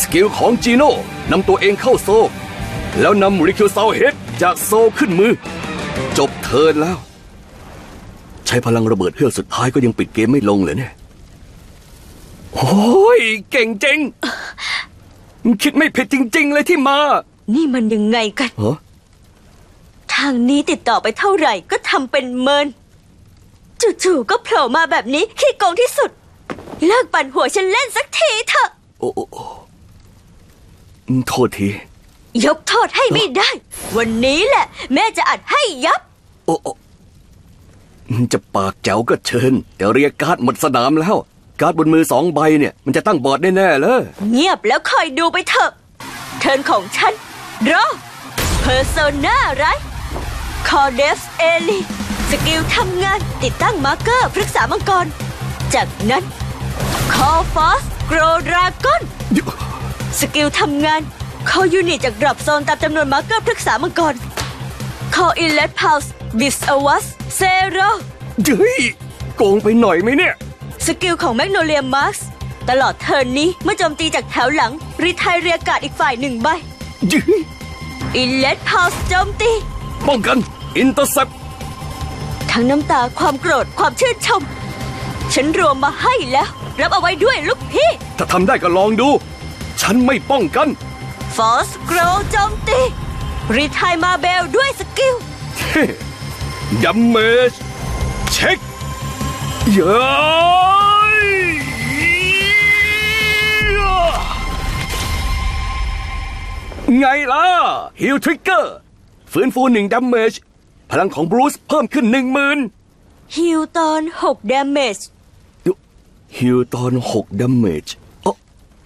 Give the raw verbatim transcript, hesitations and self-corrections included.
กิลของจีโน่นำตัวเองเข้าโซแล้วนำริคิวซาวเฮดจากโซขึ้นมือจบเทิร์นแล้วใช้พลังระเบิดเฮือกสุดท้ายก็ยังปิดเกมไม่ลงเลยเนี่ยโอ้ยเก่งจริงคิดไม่ผิดจริงๆเลยที่มานี่มันยังไงกันฮะทางนี้ติดต่อไปเท่าไหร่ก็ทำเป็นเมินจู่ๆก็โผล่มาแบบนี้ขี้โกงที่สุดเลิกปั่นหัวฉันเล่นสักทีเถอะโอ้โอ้โทษทียกโทษให้ไม่ได้วันนี้แหละแม่จะอัดให้ยับโอ้โอ้จะปากแจ๋วก็เชิญแต่เรียกการ์ดหมดสนามแล้วการ์ดบนมือสองใบเนี่ยมันจะตั้งบอร์ดแน่ๆเลยเงียบแล้วคอยดูไปเถอะเทิร์นของฉันรอเพอร์โซนาไรคอเดฟเอลีสกิลทำงานติดตั้งมาร์เกอร์พฤกษามังกรจากนั้นคอฟอสโกรดราก้อนสกิลทำงานคอยูนิตจากดรอปโซนตามจำนวนมาร์เกอร์พฤกษามังกรคออิเลตพาวส์บิสอวัสเซโรเฮ้ยโกงไปหน่อยไหมเนี่ยสกิลของแมกโนเลียมาร์สตลอดเทิร์นนี้เมื่อโจมตีจากแถวหลังรีไทเรียการ์ดอีกฝ่ายหนึ่งใบอิเลตพาวส์โจมตีป้องกันอินเตอร์เซปทั้งน้ำตาความโกรธความชื่นชมฉันรวมมาให้แล้วรับเอาไว้ด้วยลูกพี่ถ้าทำได้ก็ลองดูฉันไม่ป้องกันฟอสโกรโจมตีรีไทมาเบลด้วยสกิลดัมเมจเช็คเย้ยไงล่ะฮิลทริกเกอร์ฟื้นฟูหนึ่งดัมเมจพลังของบรูซเพิ่มขึ้นหนึ่งหมื่นฮิลตอนหกดาเมจฮิลตอนหกดัมเมจ